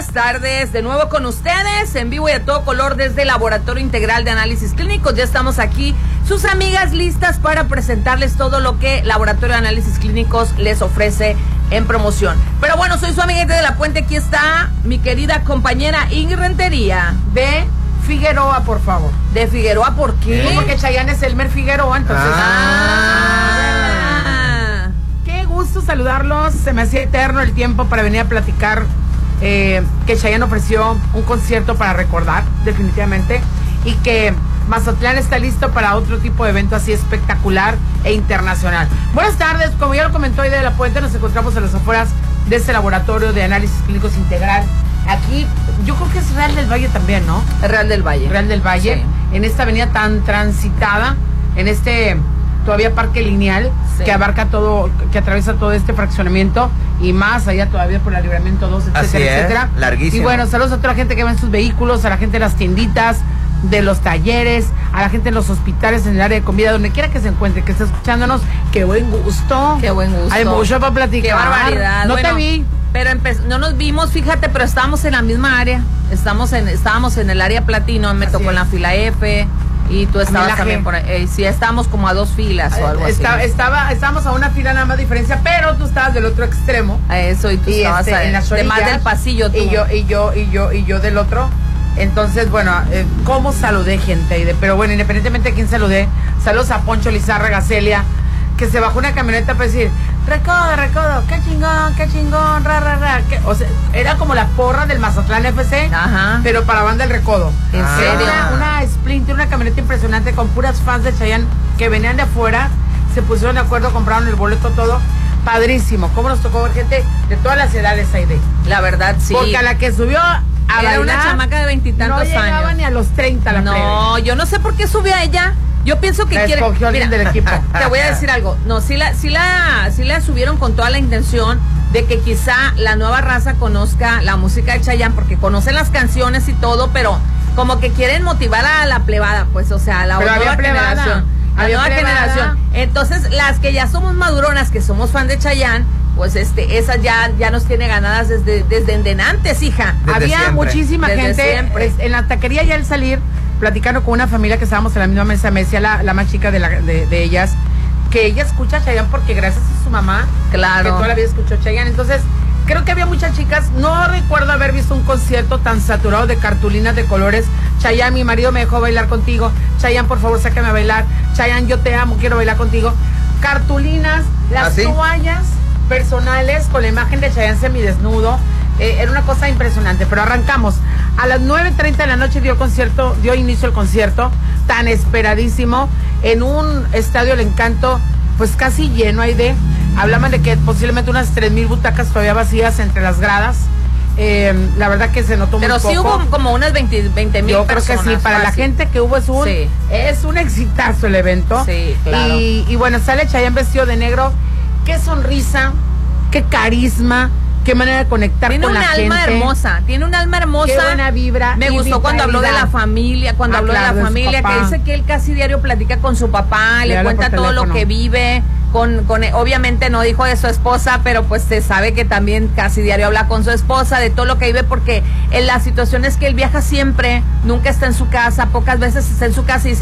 buenas tardes. De nuevo con ustedes, en vivo y a todo color desde el Laboratorio Integral de Análisis Clínicos. Ya estamos aquí, sus amigas listas para presentarles todo lo que Laboratorio de Análisis Clínicos les ofrece en promoción. Pero bueno, soy su amiguete de la Puente. Aquí está mi querida compañera Ingrid Rentería. De Figueroa, por favor. ¿De Figueroa por qué? Porque Chayanne es Elmer Figueroa, entonces... Qué gusto saludarlos. Se me hacía eterno el tiempo para venir a platicar que Chayanne ofreció un concierto para recordar, definitivamente, y que Mazatlán está listo para otro tipo de evento así espectacular e internacional. Buenas tardes, como ya lo comentó Aide de la Puente, nos encontramos a las afueras de este Laboratorio de Análisis Clínicos Integral. Aquí, yo creo que es Real del Valle también, ¿no? Real del Valle. Real del Valle, sí. En esta avenida tan transitada, en este todavía parque lineal, sí, que abarca todo, que atraviesa todo este fraccionamiento y más allá todavía por el Libramiento 2, etcétera, así es, etcétera. Larguísimo. Y bueno, saludos a toda la gente que va en sus vehículos, a la gente de las tienditas, de los talleres, a la gente en los hospitales, en el área de comida, donde quiera que se encuentre, que esté escuchándonos. Qué buen gusto. Qué buen gusto. Hay mucho para platicar. Qué barbaridad. No bueno, te vi. Pero no nos vimos, fíjate, pero estábamos en la misma área. Estábamos en el área platino, me tocó en la fila F y tú estabas también por ahí. Sí, estábamos como a 2 filas o algo así. Estábamos a una fila nada más diferencia, pero tú estabas del otro extremo. A eso, y tú estabas en las orillas, más del pasillo tú. Y yo del otro. Entonces, bueno, ¿cómo saludé, gente? Pero bueno, independientemente de quién saludé, saludos a Poncho Lizárraga, Celia, que se bajó una camioneta para decir, recodo, qué chingón, ra. O sea, era como la porra del Mazatlán FC, ajá, pero para banda del Recodo. ¿En serio? Una Sprinter, una camioneta impresionante con puras fans de Chayanne que venían de afuera, se pusieron de acuerdo, compraron el boleto, todo. Padrísimo. ¿Cómo nos tocó ver gente de todas las edades, Aide? La verdad, sí. Porque a la que subió a era bailar, una chamaca de 20 y tantos años. No llegaba ni a los 30 la plebe. No, yo no sé por qué subió a ella. Yo pienso que quiere... Escogió alguien del equipo. Te voy a decir algo. No, sí la subieron con toda la intención de que quizá la nueva raza conozca la música de Chayanne, porque conocen las canciones y todo, pero como que quieren motivar a la plebada, pues, o sea, a la nueva generación. A la nueva generación. Entonces, las que ya somos maduronas, que somos fan de Chayanne, pues esas ya nos tiene ganadas desde antes, hija. Desde había siempre. Muchísima desde gente siempre. En la taquería ya al salir, platicando con una familia que estábamos en la misma mesa, me decía la más chica de ellas, que ella escucha a Chayanne porque gracias a su mamá, claro, que toda la vida escuchó Chayanne. Entonces, creo que había muchas chicas, no recuerdo haber visto un concierto tan saturado de cartulinas de colores. Chayanne, mi marido me dejó bailar contigo. Chayanne, por favor, sácame a bailar. Chayanne, yo te amo, quiero bailar contigo. Cartulinas, las toallas personales con la imagen de Chayanne semidesnudo. Era una cosa impresionante, pero arrancamos. A las 9:30 de la noche dio inicio el concierto, tan esperadísimo, en un estadio El Encanto, pues casi lleno. Hablaban de que posiblemente unas 3,000 butacas todavía vacías entre las gradas. La verdad que se notó muy poco. Pero sí hubo como unas 20,000 personas. Yo creo que sí, para la gente que hubo es un exitazo el evento. Sí, claro. Y bueno, sale Chayanne vestido de negro. Qué sonrisa, qué carisma, qué manera de conectar con la gente. Tiene un alma hermosa, Qué buena vibra. Me gustó cuando habló de la familia, que dice que él casi diario platica con su papá, le cuenta todo lo que vive, obviamente no dijo de su esposa, pero pues se sabe que también casi diario habla con su esposa, de todo lo que vive, porque en la situación es que él viaja siempre, nunca está en su casa, pocas veces está en su casa y dice